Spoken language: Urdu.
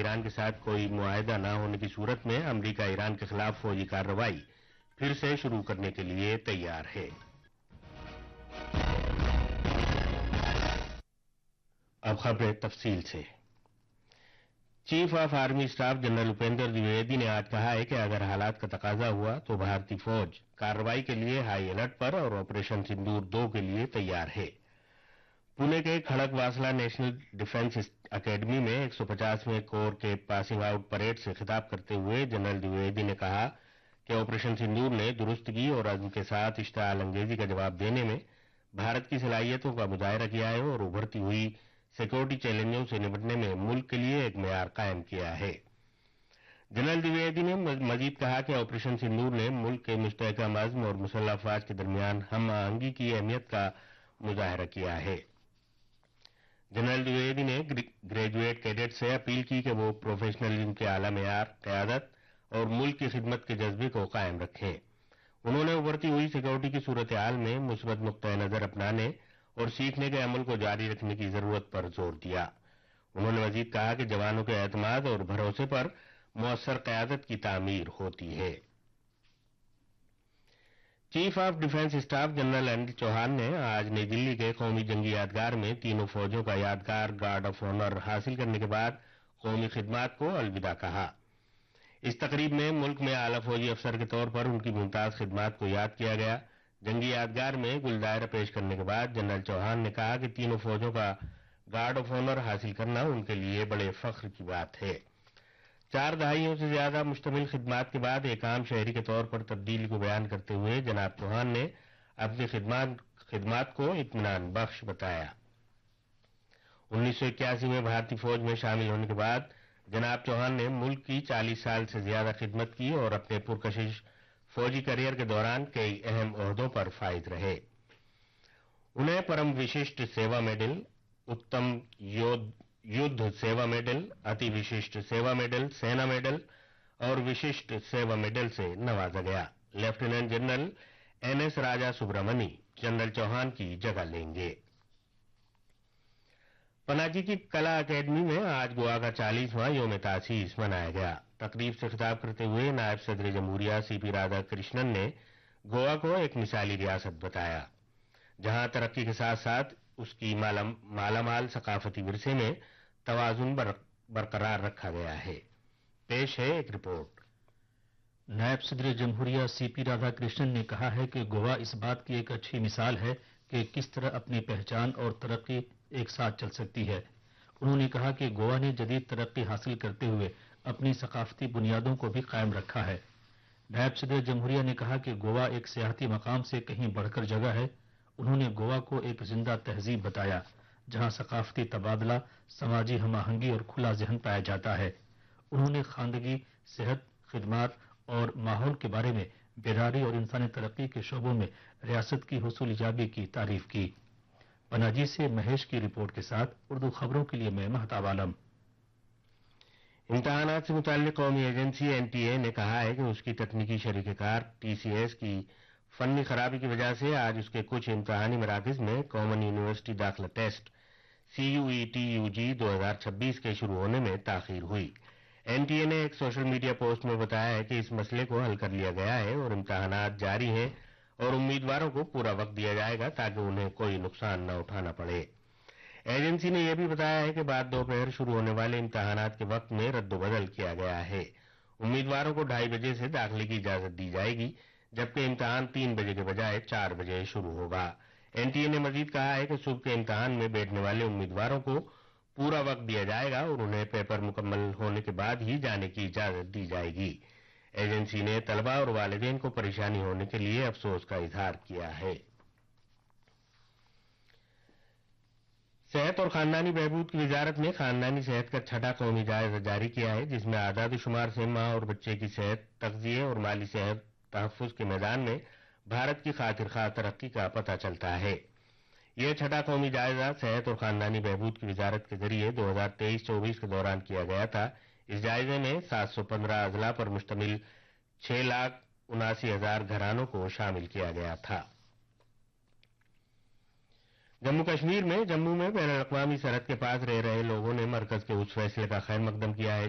ایران کے ساتھ کوئی معاہدہ نہ ہونے کی صورت میں امریکہ ایران کے خلاف فوجی کارروائی پھر سے شروع کرنے کے لیے تیار ہے۔ اب خبریں تفصیل سے۔ Chief of army staff general Upendra دویدی نے آج کہا ہے کہ اگر حالات کا تقاضا ہوا تو بھارتی فوج کارروائی کے لیے ہائی الرٹ پر اور آپریشن سندور 2 کے لیے تیار ہے۔ پونے کے کھڑک واسلا نیشنل ڈیفنس اکیڈمی میں 150ویں کور کے پاسنگ آؤٹ پریڈ سے خطاب کرتے ہوئے جنرل دویدی نے کہا کہ آپریشن سندور نے درستگی اور عزم کے ساتھ اشتعال انگیزی کا جواب دینے میں بھارت کی صلاحیتوں کا مظاہرہ کیا ہے اور ابھرتی ہوئی سیکورٹی چیلنجوں سے نمٹنے میں ملک کے لیے ایک معیار قائم کیا ہے۔ جنرل دویدی نے مزید کہا کہ آپریشن سندور نے ملک کے مستحکم عزم اور مسلح افواج کے درمیان ہم آہنگی کی اہمیت کا مظاہرہ کیا ہے۔ جنرل دویدی نے گریجویٹ کیڈٹ سے اپیل کی کہ وہ پروفیشنلزم کے اعلی معیار، قیادت اور ملک کی خدمت کے جذبے کو قائم رکھیں۔ انہوں نے ابھرتی ہوئی سیکورٹی کی صورتحال میں مثبت نقطہ نظر اپنانے اور سیکھنے کے عمل کو جاری رکھنے کی ضرورت پر زور دیا۔ انہوں نے مزید کہا کہ جوانوں کے اعتماد اور بھروسے پر مؤثر قیادت کی تعمیر ہوتی ہے۔ Chief of defence staff general انل چوہان نے آج نئی دلی کے قومی جنگی یادگار میں تینوں فوجوں کا یادگار گارڈ آف آنر حاصل کرنے کے بعد قومی خدمات کو الوداع کہا۔ اس تقریب میں ملک میں اعلیٰ فوجی افسر کے طور پر ان کی ممتاز خدمات کو یاد کیا گیا۔ جنگی یادگار میں گل دائرہ پیش کرنے کے بعد جنرل چوہان نے کہا کہ تینوں فوجوں کا گارڈ آف آنر حاصل کرنا ان کے لیے بڑے فخر کی بات ہے۔ 4 دہائیوں سے زیادہ مشتمل خدمات کے بعد ایک عام شہری کے طور پر تبدیلی کو بیان کرتے ہوئے جناب چوہان نے اپنی خدمات کو اطمینان بخش بتایا۔ 1981 میں بھارتی فوج میں شامل ہونے کے بعد جناب چوہان نے ملک کی 40 سال سے زیادہ خدمت کی اور اپنے پرکشش فوجی کیریئر کے دوران کئی اہم عہدوں پر فائز رہے۔ انہیں پرم وششٹ سیوا میڈل، اتم یدھ سیوا میڈل، اتی وششٹ سیوا میڈل، سینا میڈل اور وششٹ سیوا میڈل سے نوازا گیا۔ لیفٹیننٹ جنرل این ایس راجا سبرامنی جنرل چوہان کی جگہ لیں گے۔ پناجی کی کلا اکیڈمی میں آج گوا کا 40واں یوم تاسیس منایا گیا۔ تقریب سے خطاب کرتے ہوئے نائب صدر جمہوریہ سی پی رادھا کرشنن نے گوا کو ایک مثالی ریاست بتایا، جہاں ترقی کے ساتھ ساتھ اس کی مالا مال ثقافتی ورثے میں توازن برقرار رکھا گیا ہے۔ پیش ہے ایک رپورٹ۔ نائب صدر جمہوریہ سی پی رادھا کرشنن نے کہا ہے کہ گوا اس بات کی ایک اچھی مثال ہے کہ کس طرح اپنی پہچان اور ترقی ایک ساتھ چل سکتی ہے۔ انہوں نے کہا کہ گوا نے جدید ترقی حاصل کرتے ہوئے اپنی ثقافتی بنیادوں کو بھی قائم رکھا ہے۔ نائب صدر جمہوریہ نے کہا کہ گوا ایک سیاحتی مقام سے کہیں بڑھ کر جگہ ہے۔ انہوں نے گوا کو ایک زندہ تہذیب بتایا، جہاں ثقافتی تبادلہ، سماجی ہم آہنگی اور کھلا ذہن پایا جاتا ہے۔ انہوں نے خواندگی، صحت، خدمات اور ماحول کے بارے میں بیداری اور انسانی ترقی کے شعبوں میں ریاست کی حصول یابی کی تعریف کی۔ پناجی سے مہیش کی رپورٹ کے ساتھ اردو خبروں کے لیے میں مہتاب عالم۔ امتحانات سے متعلق قومی ایجنسی این ٹی اے نے کہا ہے کہ اس کی تکنیکی شریک کار ٹی سی ایس کی فنی خرابی کی وجہ سے آج اس کے کچھ امتحانی مراکز میں کامن یونیورسٹی داخلہ ٹیسٹ CUET-UG 2026 کے شروع ہونے میں تاخیر ہوئی۔ این ٹی اے نے ایک سوشل میڈیا پوسٹ میں بتایا ہے کہ اس مسئلے کو حل کر لیا گیا ہے اور امتحانات جاری ہیں اور امیدواروں کو پورا وقت دیا جائے گا تاکہ انہیں کوئی نقصان نہ اٹھانا پڑے۔ ایجنسی نے یہ بھی بتایا ہے کہ بعد دوپہر شروع ہونے والے امتحانات کے وقت میں رد و بدل کیا گیا ہے۔ امیدواروں کو 2:30 بجے سے داخلے کی اجازت دی جائے گی، جبکہ امتحان 3 بجے کے بجائے 4 بجے شروع ہوگا۔ این ٹی اے نے مزید کہا ہے کہ صبح کے امتحان میں بیٹھنے والے امیدواروں کو پورا وقت دیا جائے گا اور انہیں پیپر مکمل ہونے کے بعد ہی جانے کی اجازت دی جائے گی۔ ایجنسی نے طلباء اور والدین کو پریشانی ہونے کے لیے افسوس کا اظہار کیا ہے۔ صحت اور خاندانی بہبود کی وزارت نے خاندانی صحت کا 6واں قومی جائزہ جاری کیا ہے، جس میں اعداد و شمار سے ماں اور بچے کی صحت، تغذیے اور مالی صحت تحفظ کے میدان میں بھارت کی خاطر خواہ ترقی کا پتہ چلتا ہے۔ یہ 6واں قومی جائزہ صحت اور خاندانی بہبود کی وزارت کے ذریعے 2023-24 کے دوران کیا گیا تھا۔ اس جائزے میں 715 اضلاع پر مشتمل 6,79,000 گھرانوں کو شامل کیا گیا تھا۔ جموں کشمیر میں جموں میں بین الاقوامی سرحد کے پاس رہ رہے لوگوں نے مرکز کے اس فیصلے کا خیر مقدم کیا ہے